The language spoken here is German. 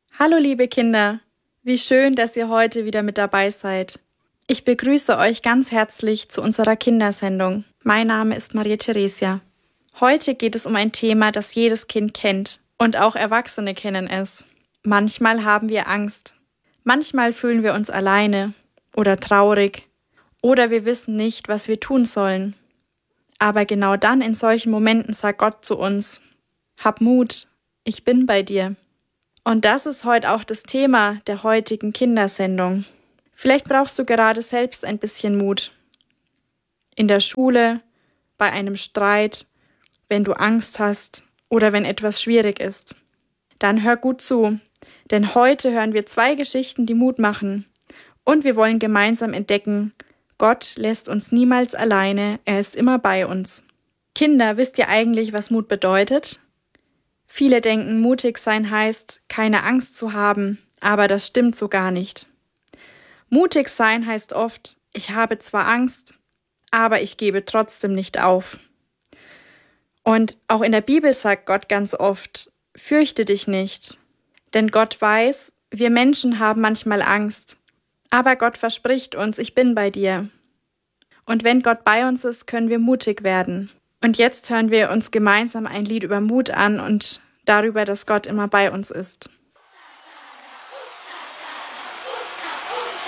Hallo liebe Kinder, wie schön, dass ihr heute wieder mit dabei seid. Ich begrüße euch ganz herzlich zu unserer Kindersendung. Mein Name ist Maria Theresia. Heute geht es um ein Thema, das jedes Kind kennt und auch Erwachsene kennen es. Manchmal haben wir Angst, manchmal fühlen wir uns alleine oder traurig oder wir wissen nicht, was wir tun sollen. Aber genau dann in solchen Momenten sagt Gott zu uns: Hab Mut, ich bin bei dir. Und das ist heute auch das Thema der heutigen Kindersendung. Vielleicht brauchst du gerade selbst ein bisschen Mut. In der Schule, bei einem Streit, wenn du Angst hast oder wenn etwas schwierig ist. Dann hör gut zu, denn heute hören wir 2 Geschichten, die Mut machen. Und wir wollen gemeinsam entdecken: Gott lässt uns niemals alleine, er ist immer bei uns. Kinder, wisst ihr eigentlich, was Mut bedeutet? Viele denken, mutig sein heißt, keine Angst zu haben, aber das stimmt so gar nicht. Mutig sein heißt oft, ich habe zwar Angst, aber ich gebe trotzdem nicht auf. Und auch in der Bibel sagt Gott ganz oft: Fürchte dich nicht, denn Gott weiß, wir Menschen haben manchmal Angst, aber Gott verspricht uns, ich bin bei dir. Und wenn Gott bei uns ist, können wir mutig werden. Und jetzt hören wir uns gemeinsam ein Lied über Mut an und darüber, dass Gott immer bei uns ist.